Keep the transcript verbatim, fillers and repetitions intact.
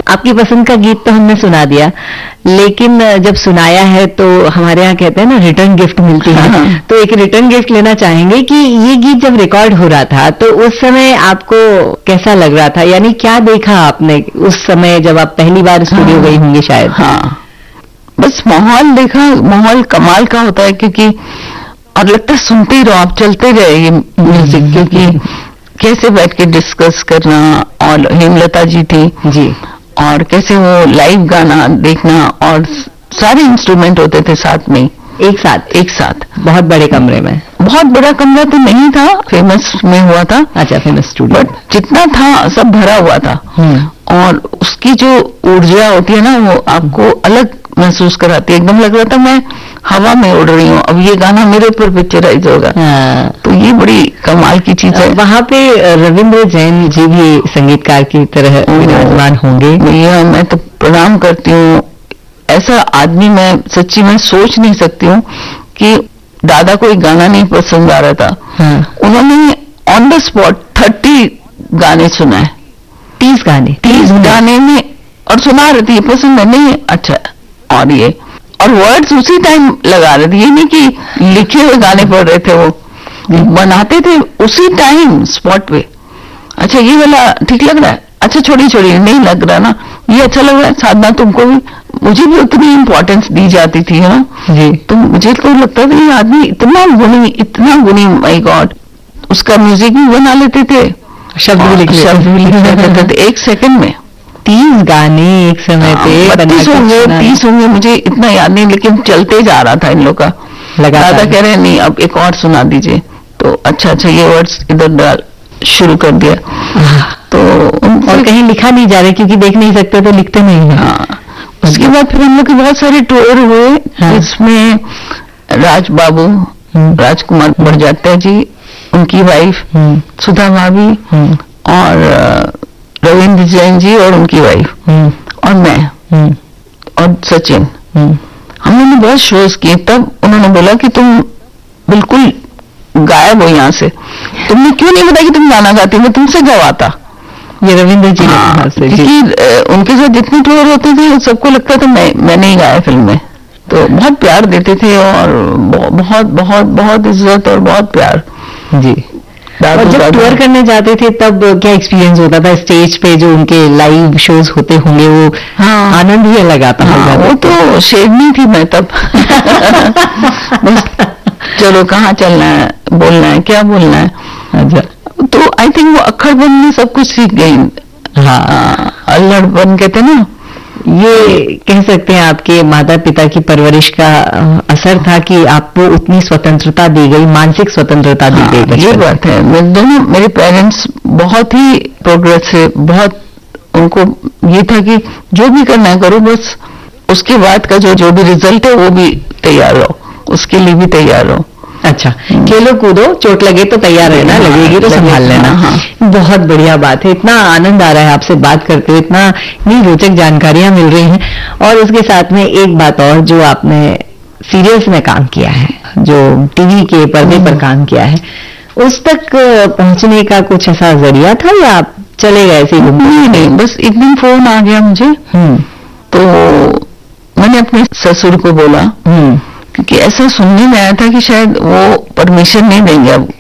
आपकी पसंद का गीत तो हमने सुना दिया, लेकिन जब सुनाया है तो हमारे यहाँ कहते हैं ना रिटर्न गिफ्ट मिलती है। हाँ। तो एक रिटर्न गिफ्ट लेना चाहेंगे कि ये गीत जब रिकॉर्ड हो रहा था तो उस समय आपको कैसा लग रहा था, यानी क्या देखा आपने उस समय जब आप पहली बार स्टूडियो हाँ। गई होंगी शायद? हाँ, बस माहौल देखा, माहौल कमाल का होता है, क्योंकि और लगता है सुनते ही रहो आप, चलते रहे ये म्यूजिक, क्योंकि कैसे बैठ के डिस्कस करना, और हेमलता जी थी जी, और कैसे वो लाइव गाना देखना, और सारे इंस्ट्रूमेंट होते थे साथ में, एक साथ एक साथ बहुत बड़े कमरे में। बहुत बड़ा कमरा तो नहीं था, फेमस में हुआ था। अच्छा, फेमस स्टूडियो, बट जितना था सब भरा हुआ था, और उसकी जो ऊर्जा होती है ना वो आपको अलग महसूस कराती है। एकदम लग रहा था मैं हवा में उड़ रही हूँ, अब ये गाना मेरे ऊपर पिक्चराइज होगा। हाँ। तो ये बड़ी कमाल की चीज है। वहाँ पे रविंद्र जैन जी भी संगीतकार की तरह विराजमान होंगे। भैया मैं तो प्रणाम करती हूँ, ऐसा आदमी मैं सच्ची में सोच नहीं सकती हूँ कि दादा को एक गाना नहीं पसंद आ रहा था। हाँ। उन्होंने ऑन द स्पॉट थर्टी गाने सुनाए, तीस गाने तीस गाने में, और सुना रहे थे ये पसंद है नहीं है, अच्छा, और ये और वर्ड्स उसी टाइम लगा रहे थे, ये नहीं कि लिखे हुए गाने पढ़ रहे थे, वो बनाते थे उसी टाइम स्पॉट पे। अच्छा ये वाला ठीक लग रहा है, अच्छा छोड़ी छोड़ी नहीं लग रहा ना, ये अच्छा लग रहा है। साधना तुमको भी, मुझे भी उतनी इंपॉर्टेंस दी जाती थी है ना जी। तो मुझे तो लगता था ये आदमी इतना गुणी, इतना गुणी, माय गॉड। उसका म्यूजिक भी बना लेते थे, शब्द भी लिख शब्द भी लिख लेते थे एक सेकंड में। तीस गाने एक समय पे, बत्तीस होंगे, तीस होंगे, मुझे इतना याद नहीं, लेकिन चलते जा रहा था इन लोग का। दादा कह रहे हैं नहीं अब एक और सुना दीजिए, तो अच्छा अच्छा ये वर्ड्स इधर डाल शुरू कर दिया। तो और कहीं लिखा नहीं जा रहा क्योंकि देख नहीं सकते तो लिखते नहीं है। हाँ। उसके बाद फिर हम लोग के बहुत सारे टूर हुए। हाँ। इसमें राज बाबू, राजकुमार बड़जात्या जी, उनकी वाइफ सुधा भाभी, और रविंद्र जैन जी और उनकी वाइफ, और मैं और सचिन, हम लोगों ने बहुत शोज किए। तब उन्होंने बोला कि तुम बिल्कुल गायब हो यहाँ से, तुमने क्यों नहीं बताया कि तुम गाना गाती, मैं तुमसे गवाता। ये रविंद्र जी हाँ, से क्योंकि उनके साथ जितने टूर होते थे सबको लगता था मैं मैंने ही गाया फिल्म में। तो बहुत प्यार देते थे, और बहुत बहुत बहुत इज्जत और बहुत प्यार जी। और जब टूर करने जाते थे तब क्या एक्सपीरियंस होता था स्टेज पे, जो उनके लाइव शोज होते होंगे, वो हाँ, आनंद ही अलग आता था। हाँ, वो तो शेरनी थी मैं तब। चलो कहाँ चलना है, बोलना है, क्या बोलना है। अच्छा, तो आई थिंक वो अक्खड़पन में सब कुछ सीख गई। हाँ, अल्लड़पन कहते ना, ये कह सकते हैं आपके माता पिता की परवरिश का असर था कि आपको उतनी स्वतंत्रता दी गई, मानसिक स्वतंत्रता दी गई। हाँ, ये बात है। मैं दोनों, मेरे पेरेंट्स बहुत ही प्रोग्रेसिव, बहुत, उनको ये था कि जो भी करना है करो, बस उसके बाद का जो जो भी रिजल्ट है वो भी तैयार रहो, उसके लिए भी तैयार रहो। अच्छा, खेलो कूदो, चोट लगे तो तैयार रहना, हाँ, लगेगी तो संभाल लेना। हाँ। बहुत बढ़िया बात है, इतना आनंद आ रहा है आपसे बात करते हुए, इतना इतनी रोचक जानकारियां मिल रही हैं। और उसके साथ में एक बात और, जो आपने सीरियल्स में काम किया है, जो टीवी के पर्दे पर काम किया है, उस तक पहुंचने का कुछ ऐसा जरिया था या आप चले गए ऐसे? नहीं नहीं, बस एक दिन फोन आ गया मुझे, तो मैंने अपने ससुर को बोला, क्योंकि ऐसा सुनने में आया था कि शायद वो परमिशन नहीं देंगे अब